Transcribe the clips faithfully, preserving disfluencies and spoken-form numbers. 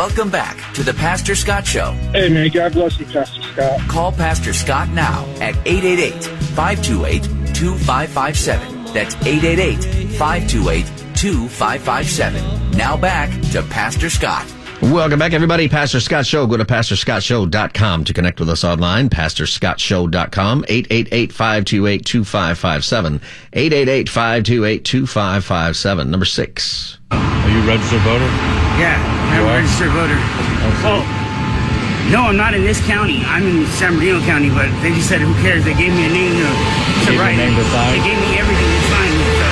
Welcome back to the Pastor Scott Show. Hey, man, God bless you, Pastor Scott. Call Pastor Scott now at eight eight eight, five two eight, two five five seven. That's eight eight eight, five two eight, two five five seven. Now back to Pastor Scott. Welcome back, everybody. Pastor Scott Show. Go to pastor scott show dot com to connect with us online. pastor scott show dot com. eight eight eight, five two eight, two five five seven. eight eight eight, five two eight, two five five seven. Number six. Are you a registered voter? Yeah, I'm a registered voter. Oh, no, I'm not in this county. I'm in San Bernardino County, but they just said, who cares? They gave me a name to, to They gave you a write. name to sign? They gave me everything to sign. So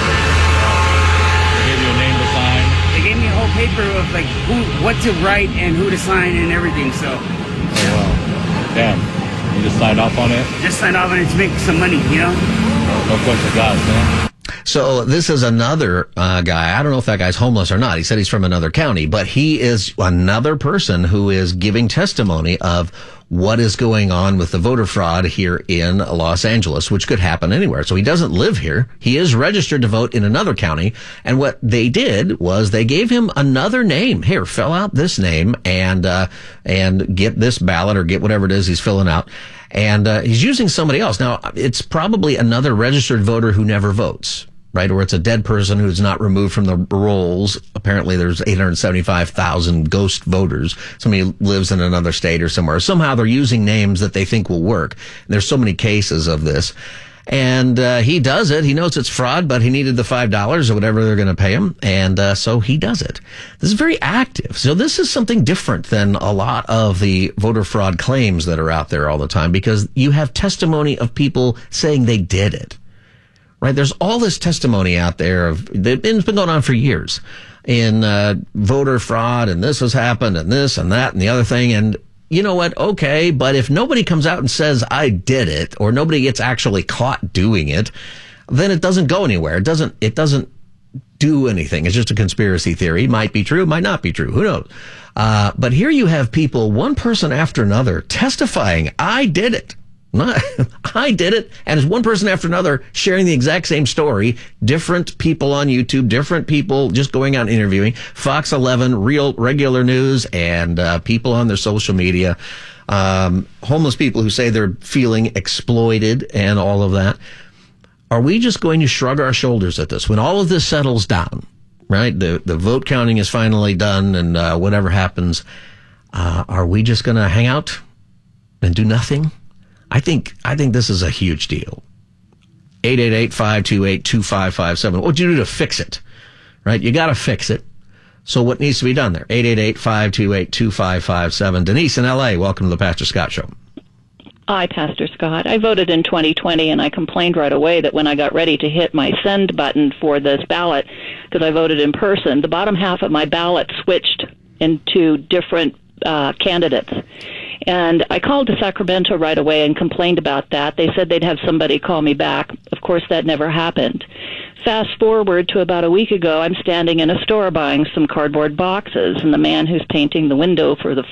They gave you a name to sign. they gave me a whole paper of like who, what to write and who to sign and everything. So Oh, wow. Damn. You just signed off on it? just sign off on it to make some money, you know? No questions asked, huh? So this is another uh, guy. I don't know if that guy's homeless or not. He said he's from another county, but he is another person who is giving testimony of what is going on with the voter fraud here in Los Angeles, which could happen anywhere. So he doesn't live here. He is registered to vote in another county. And what they did was they gave him another name. Here, fill out this name and, uh, and get this ballot or get whatever it is he's filling out. And, uh, he's using somebody else. Now, it's probably another registered voter who never votes, right? Or it's a dead person who's not removed from the rolls. Apparently there's eight hundred seventy-five thousand ghost voters. Somebody lives in another state or somewhere. Somehow they're using names that they think will work. And there's so many cases of this. And, uh, he does it. He knows it's fraud, but he needed the five dollars or whatever they're going to pay him. And, uh, so he does it. This is very active. So this is something different than a lot of the voter fraud claims that are out there all the time, because you have testimony of people saying they did it. Right? There's all this testimony out there of, it's been going on for years in, uh, voter fraud, and this has happened and this and that and the other thing. And you know what? Okay. But if nobody comes out and says I did it, or nobody gets actually caught doing it, then it doesn't go anywhere. It doesn't, it doesn't do anything. It's just a conspiracy theory. It might be true, might not be true. Who knows? Uh, but here you have people, one person after another, testifying, I did it. Not, I did it. And it's one person after another sharing the exact same story. Different people on YouTube, different people just going out and interviewing. Fox eleven, real, regular news, and uh, people on their social media. Um, homeless people who say they're feeling exploited and all of that. Are we just going to shrug our shoulders at this? When all of this settles down, right? The, the vote counting is finally done, and uh, whatever happens, uh, are we just going to hang out and do nothing? I think, I think this is a huge deal. eight eight eight, five two eight, two five five seven. What would you do to fix it? Right? You got to fix it. So what needs to be done there? eight eight eight, five two eight, two five five seven. Denise in L A, welcome to the Pastor Scott Show. Hi, Pastor Scott. I voted in twenty twenty, and I complained right away that when I got ready to hit my send button for this ballot, because I voted in person, the bottom half of my ballot switched into different uh, candidates. And I called to Sacramento right away and complained about that. They said they'd have somebody call me back. Of course, that never happened. Fast forward to about a week ago, I'm standing in a store buying some cardboard boxes, and the man who's painting the window for the